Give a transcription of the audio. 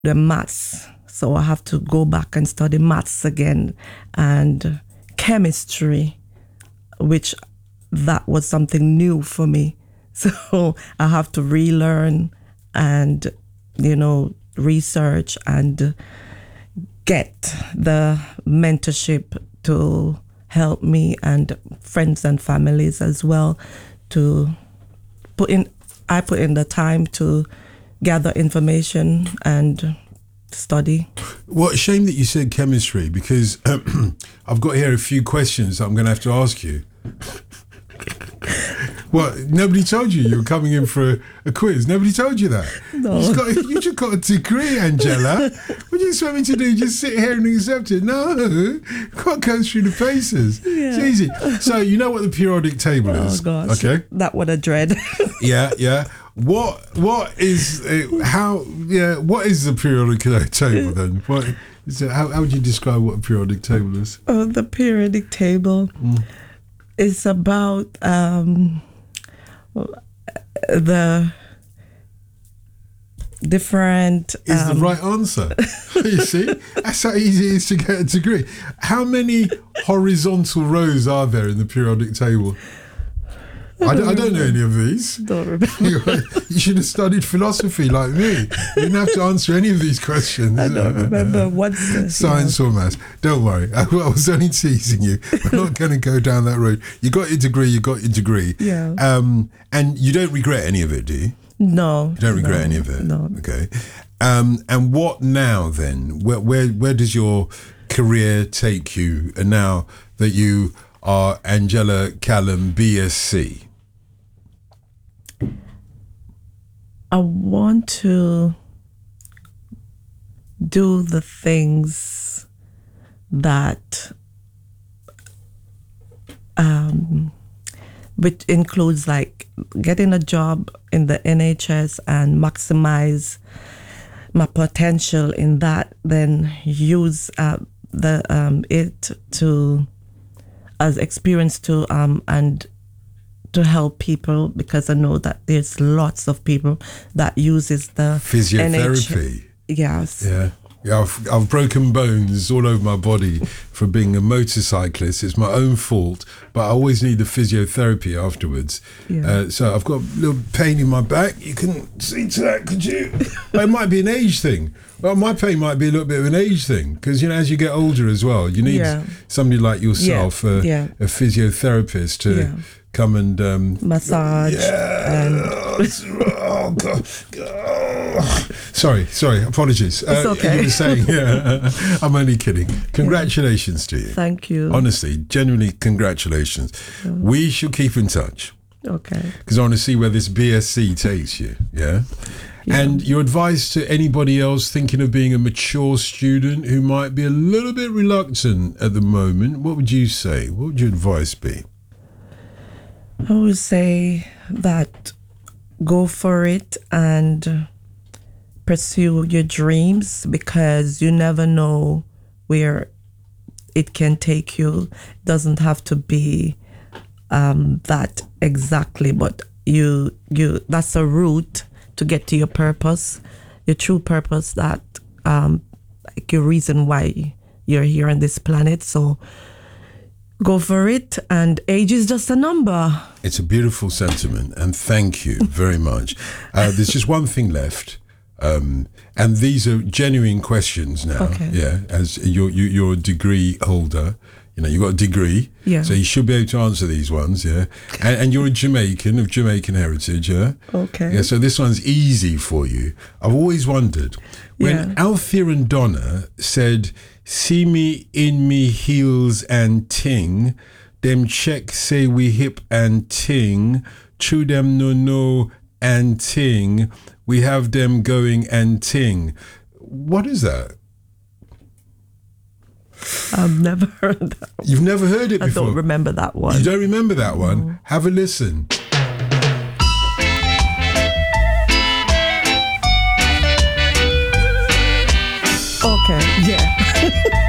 the maths. So I have to go back and study maths again and chemistry, which that was something new for me. So I have to relearn and, research and get the mentorship to help me and friends and families as well I put in the time to gather information and study. What a shame that you said chemistry, because I've got here a few questions that I'm going to have to ask you. What? Nobody told you were coming in for a quiz? Nobody told you that? No. You just got a degree, Angela. What do you expect me to do? Just sit here and accept it? No. Can't go through the paces. Yeah. It's easy. So you know what the periodic table is? Oh, gosh. Okay. That would have dread. Yeah. What is the periodic table then? What is it, how would you describe what a periodic table is? Oh, the periodic table is about the different... Is the right answer. You see? That's how easy it is to get a degree. How many horizontal rows are there in the periodic table? I don't know any of these. Don't remember. You should have studied philosophy like me. You didn't have to answer any of these questions. I don't remember what's the science or maths. Don't worry. I was only teasing you. We're not going to go down that road. You got your degree. Yeah. And you don't regret any of it, do you? No. You don't regret any of it? No. Okay. And what now then? Where does your career take you now that you are Angela Callum, BSc? I want to do the things that, which includes like getting a job in the NHS and maximize my potential in that, then use it to as experience to and to help people, because I know that there's lots of people that uses the physiotherapy. Yes. Yeah, I've broken bones all over my body from being a motorcyclist. It's my own fault, but I always need the physiotherapy afterwards. Yeah. So I've got a little pain in my back. You can see to that, could you? It might be an age thing. Well, my pain might be a little bit of an age thing, because, as you get older as well, you need somebody like yourself, a physiotherapist to come and... massage. Oh, God. Sorry, apologies. It's okay. You were saying, I'm only kidding. Congratulations to you. Thank you. Honestly, genuinely, congratulations. We shall keep in touch. Okay. Because I want to see where this BSc takes you, yeah? And your advice to anybody else thinking of being a mature student who might be a little bit reluctant at the moment, what would you say? What would your advice be? I would say that go for it and pursue your dreams, because you never know where it can take you. It doesn't have to be that exactly, but you that's a route to get to your purpose, your true purpose, that like your reason why you're here on this planet. So go for it, and age is just a number. It's a beautiful sentiment, and thank you very much. There's just one thing left, and these are genuine questions now. Okay. Yeah, as you're a degree holder, you got a degree, so you should be able to answer these ones. Yeah, and you're a Jamaican of Jamaican heritage. Yeah. Okay. Yeah, so this one's easy for you. I've always wondered when Althea and Donna said, "See me in me heels and ting, them check say we hip and ting, true them no and ting, we have them going and ting." What is that? I've never heard that. You've never heard it before? I don't remember that one. You don't remember that one? No. Have a listen. Okay, yeah.